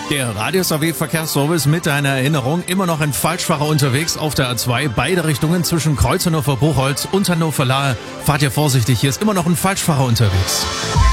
Der Radius AW Verkehrsservice mit deiner Erinnerung. Immer noch ein Falschfahrer unterwegs auf der A2. Beide Richtungen zwischen Kreuz Hannover-Buchholz und Hannover-Lahe. Fahrt ihr vorsichtig, hier ist immer noch ein Falschfahrer unterwegs.